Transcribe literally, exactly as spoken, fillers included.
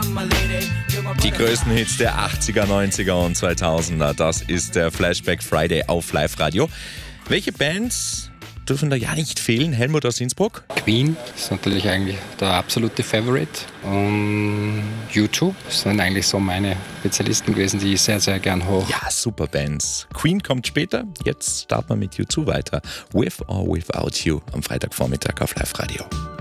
Die größten Hits der achtziger, neunziger und zweitausender, das ist der Flashback Friday auf Live-Radio. Welche Bands dürfen da ja nicht fehlen? Helmut aus Innsbruck? Queen ist natürlich eigentlich der absolute Favorite. Und U zwei sind eigentlich so meine Spezialisten gewesen, die ich sehr, sehr gern hoch. Ja, super Bands. Queen kommt später. Jetzt starten wir mit U zwei weiter. With or Without You am Freitagvormittag auf Live-Radio.